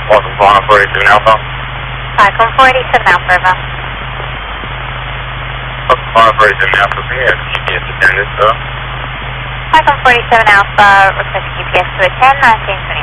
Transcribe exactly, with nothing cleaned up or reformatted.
Welcome, Falcon forty-seven Alpha. Falcon forty-seven Alpha, River. Welcome, Falcon forty-seven Alpha. We have G P S attendance, sir. Falcon forty-seven Alpha, request G P S to attend, nineteen twenty.